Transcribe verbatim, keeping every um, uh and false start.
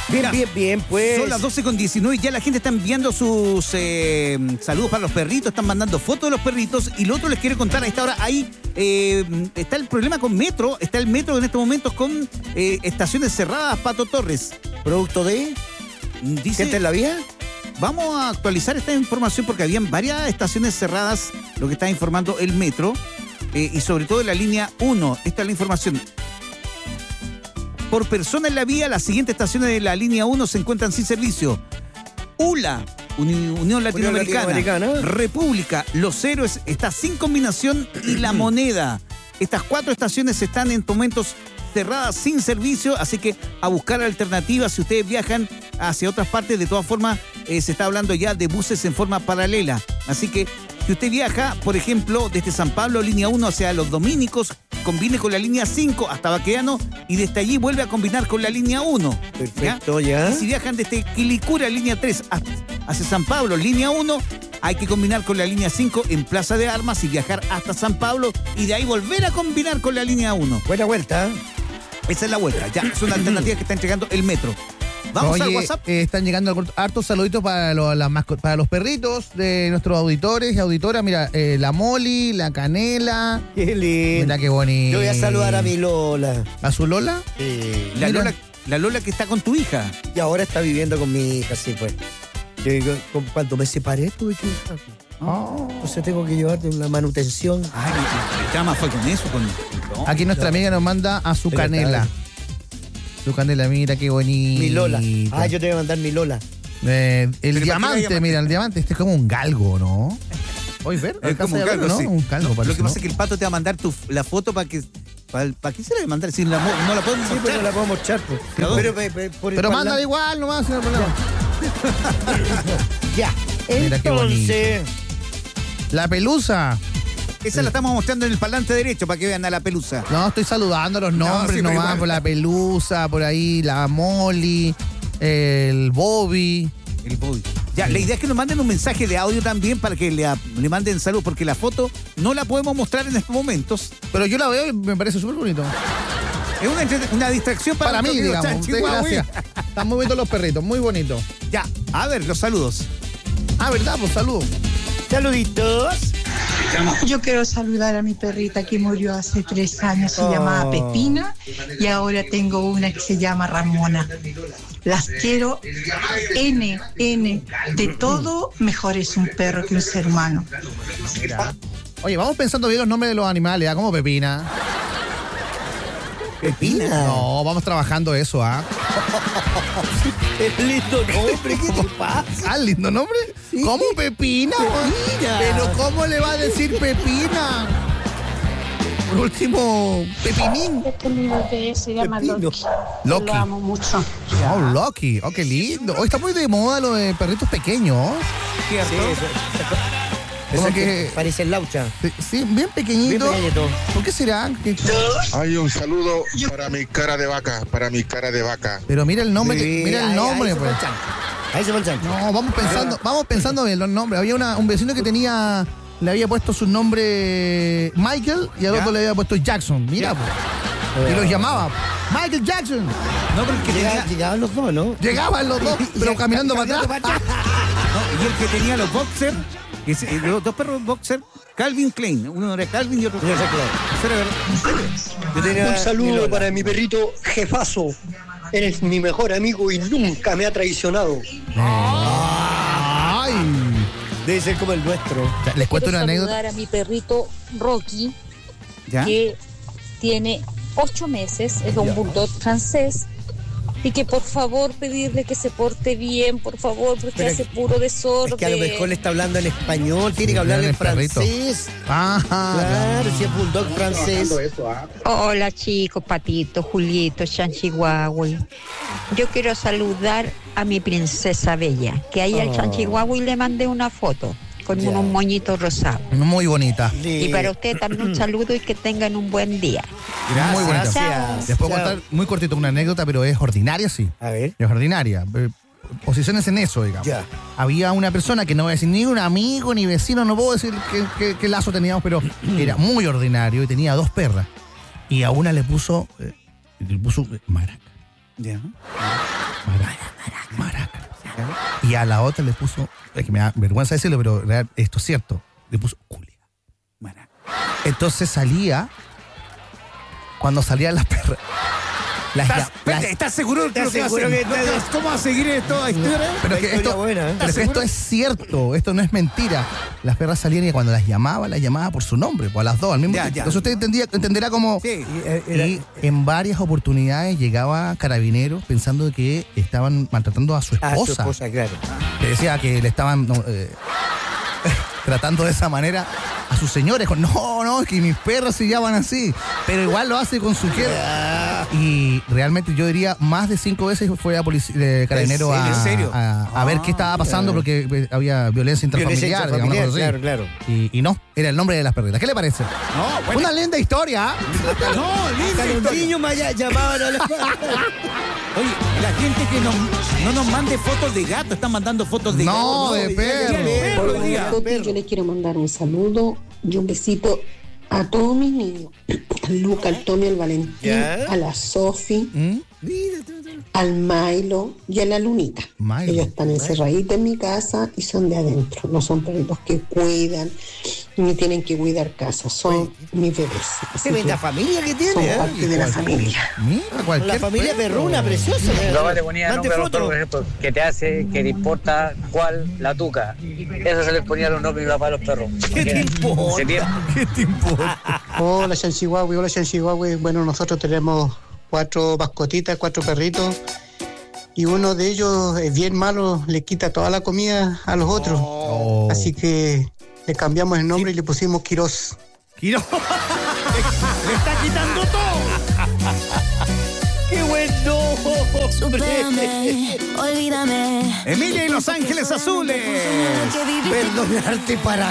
Bien, Ya, bien, bien, pues. Son las doce con diecinueve y ya la gente está enviando sus eh, saludos para los perritos, están mandando fotos de los perritos. Y lo otro les quiero contar a esta hora, ahí eh, está el problema con Metro, está el Metro en estos momentos con eh, estaciones cerradas, Pato Torres. ¿Producto de? Dice, ¿Gente en la vía? vamos a actualizar esta información porque habían varias estaciones cerradas, lo que está informando el Metro, eh, y sobre todo en la línea uno. Esta es la información. Por persona en la vía, las siguientes estaciones de la línea uno se encuentran sin servicio. U L A, Uni- Unión Latinoamericana, Latinoamericana. República, Los Héroes, está sin combinación y La Moneda. Estas cuatro estaciones están en momentos cerradas sin servicio, así que a buscar alternativas si ustedes viajan hacia otras partes. De todas formas, eh, se está hablando ya de buses en forma paralela. Así que si usted viaja, por ejemplo, desde San Pablo, línea uno hacia Los Dominicos, combine con la línea cinco hasta Baqueano y desde allí vuelve a combinar con la línea uno. Perfecto, ya. Y si viajan desde Quilicura, línea tres, hacia San Pablo, línea uno, hay que combinar con la línea cinco en Plaza de Armas y viajar hasta San Pablo y de ahí volver a combinar con la línea uno. Buena vuelta. Esa es la vuelta. Ya, es una alternativa que está entregando el Metro. Vamos Oye, al WhatsApp. eh, están llegando algún- hartos saluditos para, lo- las masco- para los perritos de nuestros auditores y auditoras. Mira, eh, la Molly, la Canela. Qué lindo. Mira qué bonito. Yo voy a saludar a mi Lola. ¿A su Lola? Sí. La mira. Lola, la Lola que está con tu hija. Y ahora está viviendo con mi hija, sí, pues. Yo, yo, con- cuando me separé tuve que dejarla. Oh. Entonces tengo que llevarte una manutención. Ay, el drama fue con eso, con... con- Aquí nuestra amiga nos manda a su Pero Canela. está Su Canela, mira qué bonito. Mi Lola. Ah, yo te voy a mandar mi Lola. Eh, el Pero ¿para qué la diamante, llamaste? mira, el diamante, este es como un galgo, ¿no? ¿Oye, ver? Es como un ¿Alcanza a ver, caldo, no? sí. Un calgo, No, parece, lo que pasa ¿no? es que el Pato te va a mandar tu, la foto para que... ¿Para, para qué se la va a mandar? Si la, mo- no la podemos Sí, pero mostrar. la podemos echar, pues. Claro. Pero, pe- pe- por el Pero parlante- mándala igual nomás, no hay problema. Ya. Mira qué Entonces, La pelusa. Esa la estamos mostrando en el parlante derecho para que vean a la pelusa. No, estoy saludando los nombres sí, pero nomás, igual. por la pelusa, por ahí, la Molly, el Bobby. El Bobby. Ya, la idea es que nos manden un mensaje de audio también para que le, le manden salud, porque la foto no la podemos mostrar en estos momentos. Pero yo la veo y me parece súper bonito. Es una, entre- una distracción para, Para mí, nuestro querido digamos. Chanchi Huahui. Gracias. Están muy bonitos los perritos, muy bonitos. Ya, a ver, los saludos. Ah, ¿verdad? Pues saludos. saluditos. Yo quiero saludar a mi perrita que murió hace tres años, se Oh. llamaba Pepina y ahora tengo una que se llama Ramona. Las quiero N, N. De todo, mejor es un perro que un ser humano. Oye, vamos pensando bien los nombres de los animales, ¿ah? Como Pepina. Pepina. No, vamos trabajando eso, ¿ah? Es lindo nombre, ¿qué te pasa? Ah, lindo nombre. Sí. ¿Cómo Pepina? Pepina. Pero ¿cómo le va a decir Pepina? Por último, Pepinín. Este es mi bebé, se llama Pepino. Loki. Loki. Lo amo mucho. Oh, Loki. Oh, qué lindo. Hoy está muy de moda lo de perritos pequeños. ¿Cierto? Sí, eso. Como Esa que- parece el laucha. Sí, Sí, bien pequeñito. Bien pequeñito. ¿Por qué será? ¿Qué- Hay un saludo para mi cara de vaca, para mi cara de vaca. Pero mira el nombre, que- Sí, mira el ahí- nombre, ahí se pues. fue el chancho. Ahí se fue el chancho. No, vamos pensando, vamos pensando bien los nombres. Había una- un vecino que tenía, le había puesto su nombre Michael y al ¿Ya? otro le había puesto Jackson. Mira, pues. Y los llamaba Michael Jackson. No, pero el que Llega- tenía, Llegaban los dos, ¿no? Llegaban los dos, pero caminando para atrás. no, y el que tenía los boxers, que es- eh, los dos perros boxer, Calvin Klein. Uno era Calvin y otro Yo sé, claro. Eso era verdad. Yo tenía Un mi saludo Lola. para mi perrito Jefazo. Eres mi mejor amigo y nunca me ha traicionado. Ay. Debe ser como el nuestro. Les cuento Quiero una anécdota. saludar a mi perrito Rocky, ¿Ya? que tiene ocho meses, es un bulldog francés, y que por favor pedirle que se porte bien, por favor, porque Pero hace puro desorden. Es que a lo mejor le está hablando en español, tiene que hablar Hablar en en perrito. francés. Ah, Claro, si es bulldog francés. Hola chicos, Patito, Julito, Chanchihuahua. Yo quiero saludar a mi princesa bella, que ahí al Oh. Chanchihuahua le mandé una foto con Ya. unos moñitos rosados. muy bonita. Y para usted también un saludo y que tengan un buen día. Muy bonita. Gracias. Les puedo Chao. contar muy cortito una anécdota, pero es ordinaria, sí. A ver. Es ordinaria. Eh, Posiciones en eso, digamos. Ya. Había una persona que no voy a decir ni un amigo ni vecino, no puedo decir qué, qué- qué lazo teníamos, pero era muy ordinario y tenía dos perras. Y a una le puso, eh, le puso eh, maraca. Ya. Maraca. Y a la otra le puso, es que me da vergüenza decirlo, pero real, esto es cierto, le puso Julia. Bueno. Entonces salía, cuando salían las perras. Las, ¿Estás, las, ¿Estás seguro de ¿Estás lo que vas a seguro hacer? que ¿No estás- te- ¿Cómo vas a seguir esta historia? pero es que historia esto, buena, ¿eh? pero es que esto es cierto, esto no es mentira. Las perras salían y cuando las llamaba, las llamaba por su nombre, por a las dos al mismo Ya, tiempo. ya. Entonces usted entendía, entenderá como... Sí. Y, eh, era- Y en varias oportunidades llegaba Carabineros pensando que estaban maltratando a su Ah, esposa. su esposa, claro. Que decía que le estaban no, eh, tratando de esa manera a sus señores. Con, no, no, es que mis perros se llaman así. Pero igual lo hace con su quiero. Y realmente yo diría más de cinco veces fue a policía, de Carabinero ¿En a, serio? a, a ver Ah, qué estaba pasando porque eh, había violencia Violencia intrafamiliar, digamos, una intrafamiliar, cosa así. claro, claro. Y, y no, era el nombre de las perritas. ¿Qué le parece? No, bueno. Una linda historia. No, linda Hasta los historia. niños me ll- llamaban a la... Oye, la gente que nos, no nos mande fotos de gato, están mandando fotos de No, gato. de perro. perro, Hola, diga. Joti, yo les quiero mandar un saludo y un besito a todos mis niños. Al Luca, al Tommy, al Valentín, ¿Ya? a la Sofi, ¿Mm? al Milo y a la Lunita. Milo. Ellos están encerraditos en mi casa y son de adentro. No son perritos que cuidan ni tienen que cuidar casa. Son mis bebés. Así Tremenda que familia que son tiene, ¿eh? parte de la familia. Mira, cualquier La familia perro. perruna, preciosa. No le ponía Mande nombre a los foto. perros, por ejemplo, que te hace, que te importa cuál, la tuca. Eso se les ponía los nombres a mi papá a los perros. ¿Qué te importa? Se pierde. ¿Qué te importa? Hola, Chanchihuahua, hola, Chanchihuahua. Bueno, nosotros tenemos cuatro mascotitas, cuatro perritos. Y uno de ellos es bien malo, le quita toda la comida a los otros. Oh. Así que le cambiamos el nombre y le pusimos Quirós. Quiro. Le está quitando todo. ¡Qué bueno! Supérame, olvídame. Emilia y Los Ángeles Azules. Que viviste Perdonarte para